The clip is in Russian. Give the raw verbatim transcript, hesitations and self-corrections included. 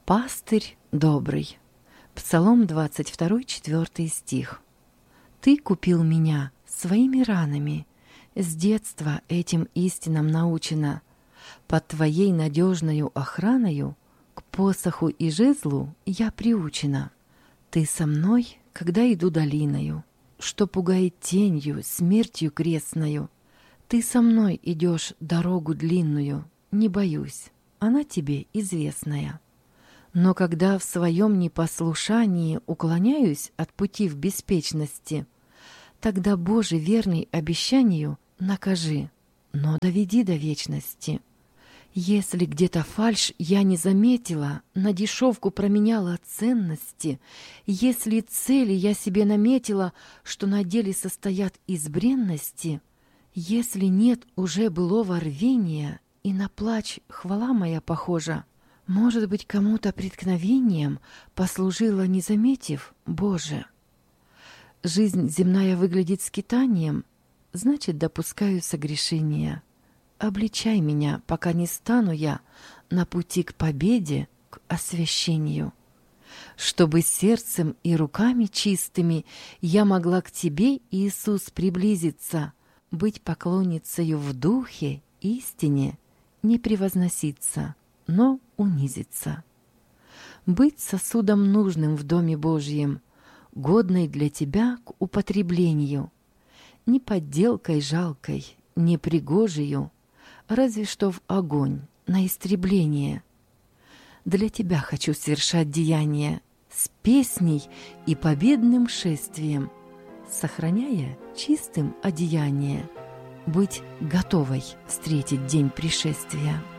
Пастырь добрый. Псалом двадцать два, четвёртый стих. Ты купил меня своими ранами, с детства этим истинам научена. Под твоей надежною охраною к посоху и жезлу я приучена. Ты со мной, когда иду долиною, что пугает тенью, смертью крестною. Ты со мной идешь дорогу длинную, не боюсь, она тебе известная. Но когда в своем непослушании уклоняюсь от пути в беспечности, тогда, Боже, верный обещанию, накажи, но доведи до вечности. Если где-то фальшь я не заметила, на дешевку променяла ценности, если цели я себе наметила, что на деле состоят из бренности, если нет уже былого рвения, и на плач хвала моя похожа, может быть, кому-то преткновением послужила, не заметив, Боже. Жизнь земная выглядит скитанием, значит, допускаю согрешения. Обличай меня, пока не стану я на пути к победе, к освящению. Чтобы сердцем и руками чистыми я могла к Тебе, Иисус, приблизиться, быть поклонницею в духе, истине, не превозноситься, но унизиться. Быть сосудом нужным в Доме Божьем, годной для Тебя к употреблению, не подделкой жалкой, не пригожею, разве что в огонь, на истребление. Для Тебя хочу совершать деяния с песней и победным шествием, сохраняя чистым одеяние, быть готовой встретить день пришествия.